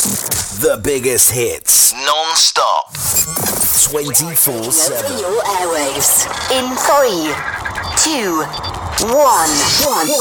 The biggest hits, non-stop, 24/7. Your airwaves in 3, 2, 1.